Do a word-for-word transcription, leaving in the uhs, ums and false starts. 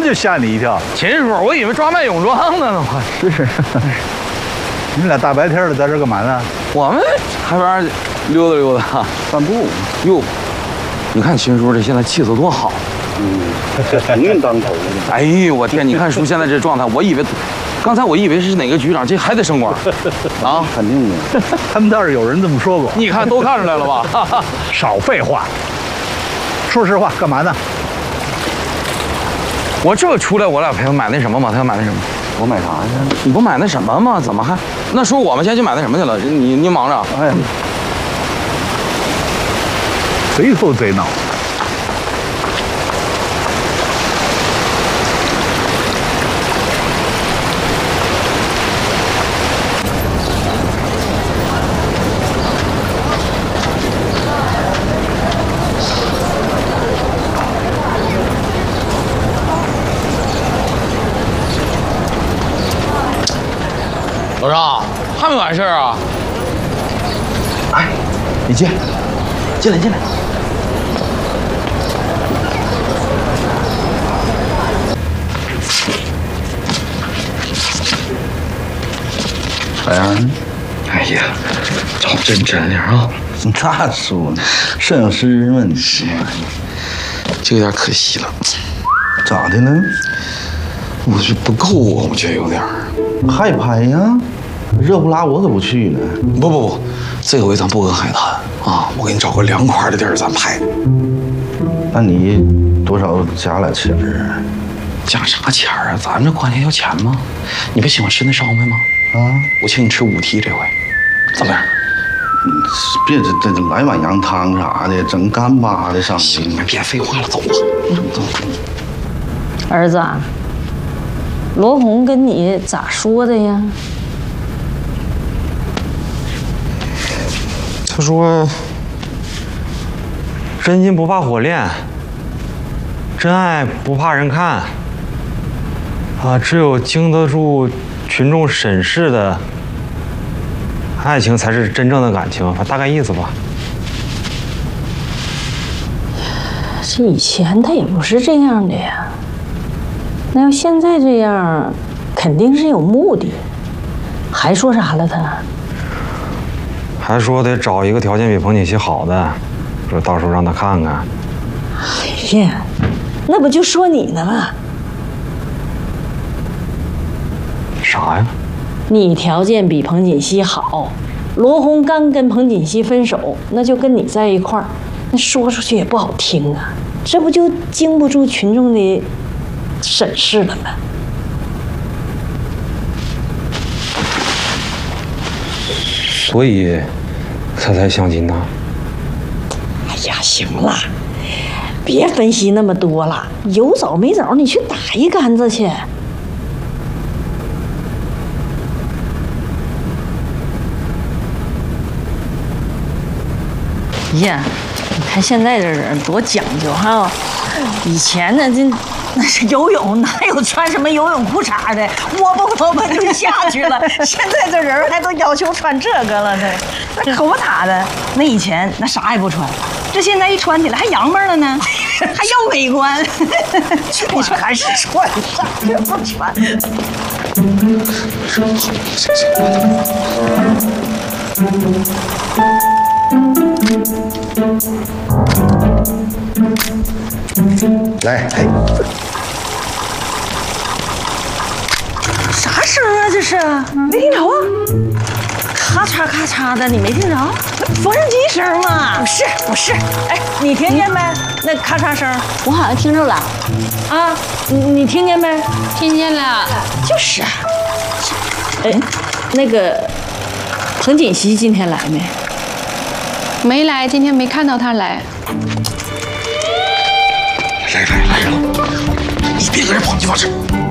就吓你一跳。 秦叔，我以为抓卖泳装的呢，我是。你们俩大白天的在这干嘛呢？ 我们海边溜达溜达， 散步。 哟，你看秦叔这现在气色多好。 嗯，这鸿运当头的。 哎呦我天！你看叔现在这状态，我以为，刚才我以为是哪个局长，这还得升官啊？ 肯定的。他们倒是有人这么说过。 你看都看出来了吧？ 少废话。说实话，干嘛呢？ 我这出来，我俩陪他买那什么嘛，他要买那什么。 我买啥去？ 你不买那什么吗？怎么还？那叔，我们先去买那什么去了。你你忙着。 哎，贼头贼脑。 老张，还没完事儿啊？ 哎，你进，进来进来。 咋样呢？ 哎呀，找真真灵啊！ 那说呢，摄影师嘛，你是， 这有点可惜了。 咋的了？ 我这不够啊，我觉得有点。 害拍呀？热不拉我可不去了。 不不不，这回咱不搁海滩啊，我给你找个凉快的地儿咱拍。 那你多少加俩钱儿啊？ 加啥钱儿啊？咱这关键要钱吗？你不喜欢吃那烧麦吗？ 啊， 我请你吃五屉这回，怎么样？ 别这这来碗羊汤啥的，整干巴的上。 行，别废话了，走吧。走。 儿子，罗红跟你咋说的呀？ 他说：“真金不怕火炼，真爱不怕人看。啊，只有经得住群众审视的爱情，才是真正的感情。大概意思吧。” 这以前他也不是这样的呀。那要现在这样，肯定是有目的。还说啥了他？ 还说得找一个条件比彭锦熙好的，说到时候让他看看。 哎呀，那不就说你呢吗？ 啥呀？ 你条件比彭锦熙好，罗红刚跟彭锦熙分手，那就跟你在一块儿，那说出去也不好听啊，这不就经不住群众的审视了吗？ 所以，他才相亲呢。 哎呀，行了，别分析那么多了，有枣没枣，你去打一竿子去。呀，你看现在这人多讲究哈！以前呢，这那是游泳，哪有穿什么游泳裤衩的，窝吧窝吧就下去了。现在这人还都要求穿这个了，这那可不咋的。那以前那啥也不穿，这现在一穿起来还洋巴了呢，还要美观。你说还是穿，啥也不穿。 来，哎， 啥声啊？这是没听着啊？咔嚓咔嚓的，你没听着？缝纫机声嘛？不是不是，哎，你听见没？那咔嚓声， 我好像听着了。 啊，你你听见没？ 听见了。 就是啊。哎，那个彭锦熙今天来没？ 没来，今天没看到他来。 来来来了，你别搁这跑，你往这。